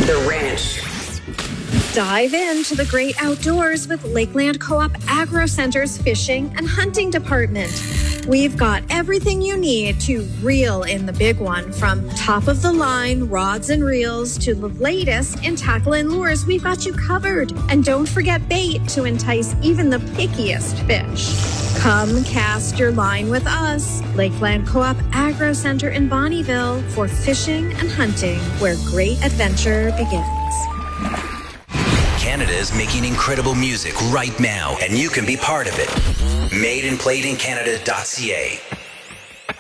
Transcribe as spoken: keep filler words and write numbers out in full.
The Ranch. Dive into the great outdoors with Lakeland Co-op Agro Center's fishing and hunting department. We've got everything you need to reel in the big one, from top-of-the-line rods and reels to the latest in tackle and lures. We've got you covered. And don't forget bait to entice even the pickiest fish. Come cast your line with us. Lakeland Co-op Agro Center in Bonnyville for fishing and hunting, where great adventure begins. Canada is making incredible music right now, and you can be part of it. made and played in Canada dot c a